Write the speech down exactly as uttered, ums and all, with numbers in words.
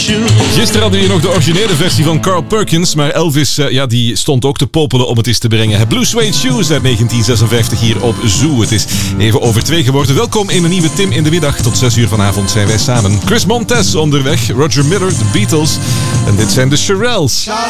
shoes. Gisteren hadden we hier nog de originele versie van Carl Perkins, maar Elvis uh, ja, die stond ook te popelen om het eens te brengen. Het Blue Suede Shoes uit negentien zesenvijftig hier op Zoo. Het is even over twee geworden. Welkom in een nieuwe Tim in de Middag. Tot zes uur vanavond zijn wij samen. Chris Montez onderweg, Roger Miller, The Beatles en dit zijn de Shirelles.